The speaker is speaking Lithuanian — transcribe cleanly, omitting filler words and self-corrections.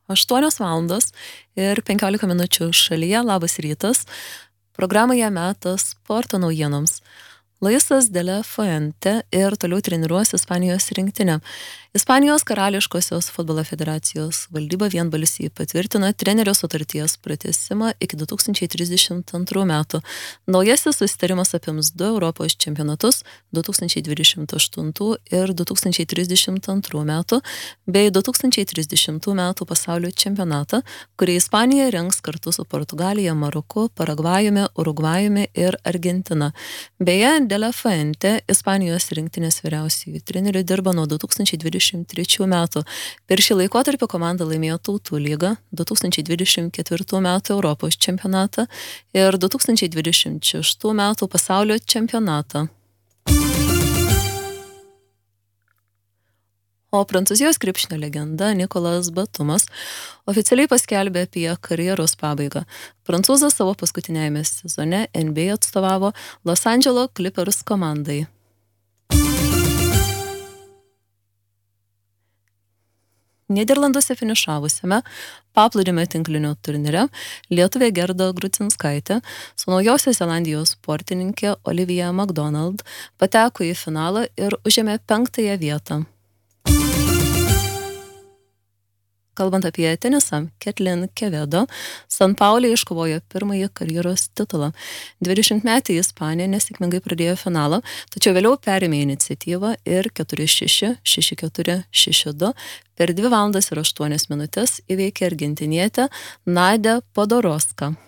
8:15 šalyje. Labas rytas. Programoje metas sporto naujienoms. Luisas de la Fuente ir toliau treniruos Ispanijos rinktinę. Ispanijos karališkosios futbolo federacijos valdyba vienbalsiai patvirtino trenerio sutarties pratęsimą iki 2032 metų. Naujasis susitarimas apims 2 Europos čempionatus 2028 ir 2032 metų bei 2030 metų pasaulio čempionatą, kurį Ispanija rengs kartu su Portugalija, Maroku, Paragvajumi, Urugvajumi ir Argentina. Beje, de la Fuente Ispanijos rinktinės vyriausiųjų trenerių dirba nuo 2023 metų. Per šį laikotarpį komanda laimėjo Tautų lygą, 2024 metų Europos čempionatą ir 2026 metų pasaulio čempionatą. O Prancūzijos krepšinio legenda Nicolas Batumas oficialiai paskelbė apie karjeros pabaigą. Prancūzas savo paskutinėjame sezone NBA atstovavo Los Angeles Clippers komandai. Nyderlanduose finišavusiame paplūdimio tinklinio turnyre lietuvė Gerda Grudzinskaitė su Naujosios Zelandijos sportininkė Olivia McDonald pateko į finalą ir užėmė 5. vietą. Kalbant apie tenisą, Ketlin Kevedo San Paule iškovojo pirmąjį karjeros titulą. 20-metė Ispanė nesėkmingai pradėjo finalą, tačiau vėliau perėmė iniciatyvą ir 4-6, 6-4, 6-2 per 2 valandas ir 8 minutės įveikė argentinietę Nadią Podoroską.